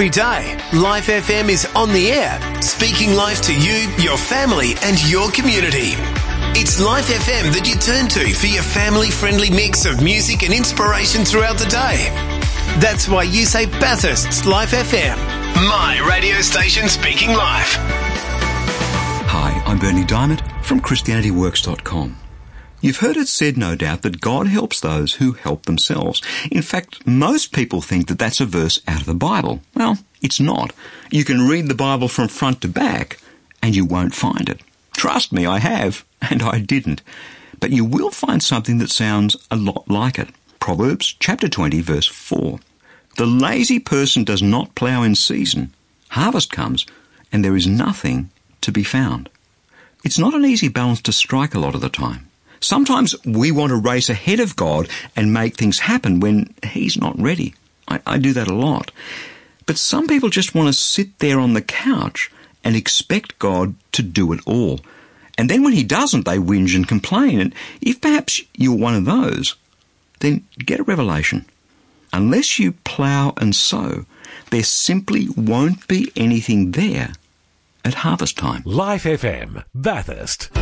Every day, Life FM is on the air, speaking life to you, your family and your community. It's Life FM that you turn to for your family-friendly mix of music and inspiration throughout the day. That's why you say Bathurst's Life FM, my radio station speaking life. Hi, I'm Bernie Diamond from ChristianityWorks.com. You've heard it said, no doubt, that God helps those who help themselves. In fact, most people think that that's a verse out of the Bible. Well, it's not. You can read the Bible from front to back, and you won't find it. Trust me, I have, and I didn't. But you will find something that sounds a lot like it. Proverbs chapter 20, verse 4. The lazy person does not plough in season. Harvest comes, and there is nothing to be found. It's not an easy balance to strike a lot of the time. Sometimes we want to race ahead of God and make things happen when He's not ready. I do that a lot. But some people just want to sit there on the couch and expect God to do it all. And then when He doesn't, they whinge and complain. And if perhaps you're one of those, then get a revelation. Unless you plough and sow, there simply won't be anything there at harvest time. Life FM, Bathurst.